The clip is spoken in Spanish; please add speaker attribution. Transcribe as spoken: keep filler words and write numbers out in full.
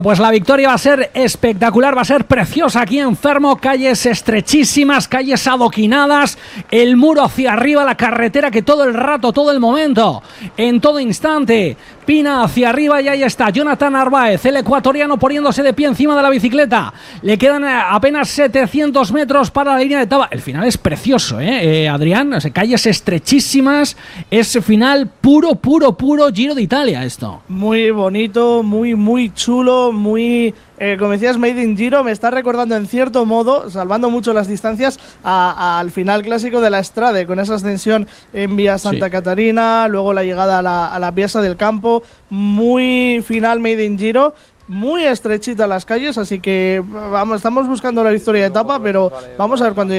Speaker 1: Pues la victoria va a ser espectacular, va a ser preciosa aquí en Fermo, calles estrechísimas, calles adoquinadas, el muro hacia arriba, la carretera que todo el rato, todo el momento, en todo instante, pina hacia arriba y ahí está Jonathan Narváez, el ecuatoriano poniéndose de pie encima de la bicicleta. Le quedan apenas setecientos metros para la línea de etapa. El final es precioso, ¿eh, eh Adrián? O sea, calles estrechísimas, es final puro, puro, puro Giro de Italia esto.
Speaker 2: Muy bonito, muy, muy chulo. Muy, eh, como decías, Made in Giro. Me está recordando en cierto modo, salvando mucho las distancias, a, a, al final clásico de la Strade, con esa ascensión en Vía Santa sí. Catarina, luego la llegada a la, a la Piazza del Campo. Muy final Made in Giro, muy estrechita las calles, así que vamos, estamos buscando la victoria de etapa, pero vamos a ver cuándo